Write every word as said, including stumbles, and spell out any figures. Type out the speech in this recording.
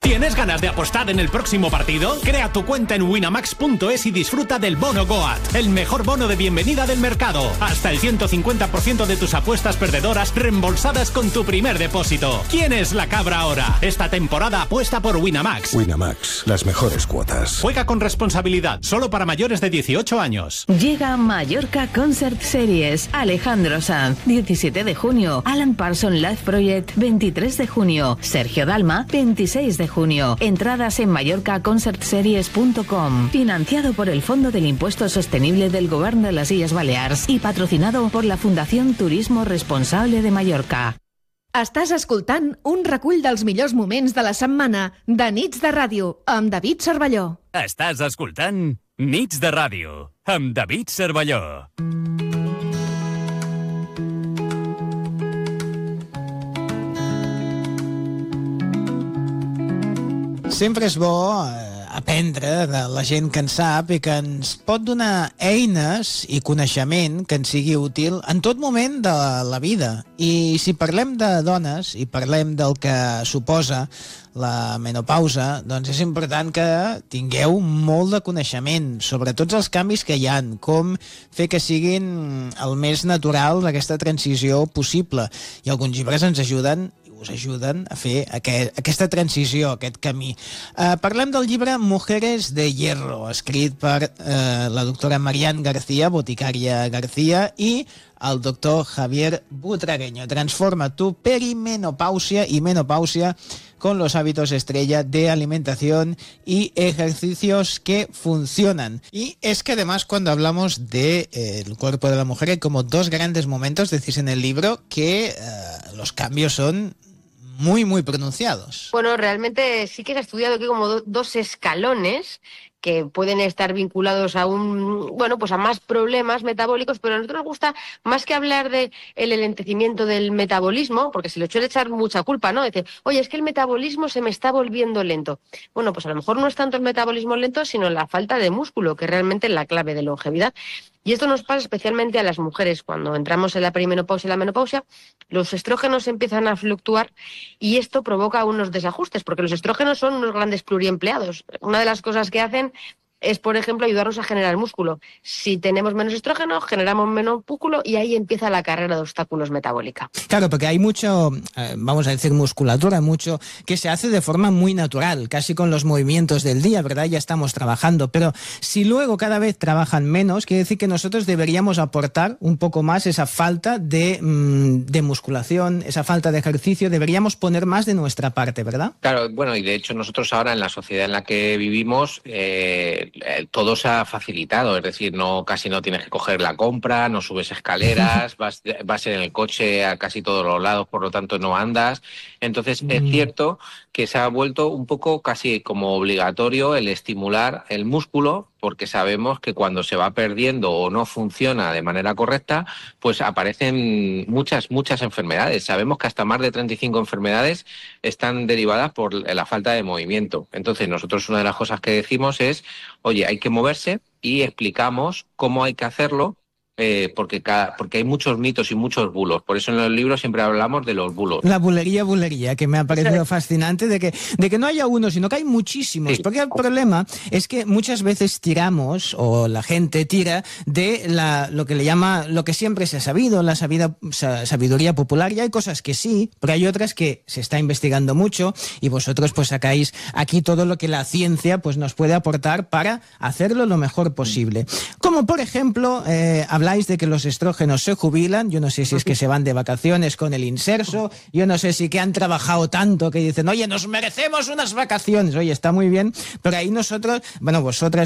¿Tienes ganas de apostar en el próximo partido? Crea tu cuenta en winamax punto es y disfruta del bono Goat, el mejor bono de bienvenida del mercado. Hasta el ciento cincuenta por ciento de tus apuestas perdedoras reembolsadas con tu primer depósito. ¿Quién es la cabra ahora? Esta temporada apuesta por Winamax. Winamax, las mejores cuotas. Juega con responsabilidad, solo para mayores de dieciocho años. Llega Mallorca Concert Series. Alejandro Sanz, diecisiete de junio. Alan Parsons Live Project, veintitrés de junio. Sergio Dalma, veintiséis de junio. Entradas en mallorca concert series punto com. Financiado por el Fondo del Impuesto Sostenible del Govern de les Illes Balears y patrocinado por la Fundación Turismo Responsable de Mallorca. Estàs escoltant un recull dels millors moments de la setmana de Nits de Ràdio amb David Cervelló. Estàs escoltant Nits de Ràdio amb David Cervelló. Sempre és bo aprendre de la gent que en sap i que ens pot donar eines i coneixement que ens sigui útil en tot moment de la vida. I si parlem de dones i parlem del que suposa la menopausa, doncs és important que tingueu molt de coneixement sobre tots els canvis que hi ha, com fer que siguin el més natural d'aquesta transició possible. I alguns llibres ens ajuden us ajuden a fer aquest, aquesta transició, aquest camí. Eh, parlem del llibre Mujeres de Hierro, escrit per eh, la doctora Marian García, boticària García, i el doctor Javier Butragueño. Transforma tu perimenopausia y menopausia con los hábitos estrella de alimentación y ejercicios que funcionan. Y es que además cuando hablamos del de, eh, cuerpo de la mujer hay como dos grandes momentos, decís en el libro, que eh, los cambios son muy, muy pronunciados. Bueno, realmente sí que se ha estudiado aquí como do, dos escalones que pueden estar vinculados a un, bueno, pues a más problemas metabólicos, pero a nosotros nos gusta más que hablar de el enlentecimiento del metabolismo, porque se le suele echar mucha culpa, ¿no? Dice, oye, es que el metabolismo se me está volviendo lento. Bueno, pues a lo mejor no es tanto el metabolismo lento, sino la falta de músculo, que es realmente la clave de longevidad. Y esto nos pasa especialmente a las mujeres. Cuando entramos en la perimenopausia y la menopausia, los estrógenos empiezan a fluctuar y esto provoca unos desajustes, porque los estrógenos son unos grandes pluriempleados. Una de las cosas que hacen es, por ejemplo, ayudarnos a generar músculo. Si tenemos menos estrógeno, generamos menos músculo y ahí empieza la carrera de obstáculos metabólica. Claro, porque hay mucho, eh, vamos a decir, musculatura, mucho que se hace de forma muy natural, casi con los movimientos del día, ¿verdad? Ya estamos trabajando, pero si luego cada vez trabajan menos, quiere decir que nosotros deberíamos aportar un poco más esa falta de, mmm, de musculación, esa falta de ejercicio, deberíamos poner más de nuestra parte, ¿verdad? Claro, bueno, y de hecho nosotros ahora en la sociedad en la que vivimos, eh, todo se ha facilitado, es decir, no casi no tienes que coger la compra, no subes escaleras, vas, vas en el coche a casi todos los lados, por lo tanto no andas. Entonces mm. es cierto que se ha vuelto un poco casi como obligatorio el estimular el músculo, porque sabemos que cuando se va perdiendo o no funciona de manera correcta, pues aparecen muchas, muchas enfermedades. Sabemos que hasta más de treinta y cinco enfermedades están derivadas por la falta de movimiento. Entonces nosotros una de las cosas que decimos es, oye, hay que moverse y explicamos cómo hay que hacerlo, Eh, porque, cada, porque hay muchos mitos y muchos bulos. Por eso en los libros siempre hablamos de los bulos. La bulería, bulería, que me ha parecido fascinante, de que, de que no haya uno, sino que hay muchísimos. Sí. Porque el problema es que muchas veces tiramos, o la gente tira, de la, lo que le llama, lo que siempre se ha sabido, la sabida, sabiduría popular, y hay cosas que sí, pero hay otras que se está investigando mucho, y vosotros pues sacáis aquí todo lo que la ciencia pues nos puede aportar para hacerlo lo mejor posible. Como por ejemplo, eh, habláis de que los estrógenos se jubilan, yo no sé si es que se van de vacaciones con el inserso, yo no sé si que han trabajado tanto que dicen, oye, nos merecemos unas vacaciones, oye, está muy bien, pero ahí nosotros, bueno, vosotras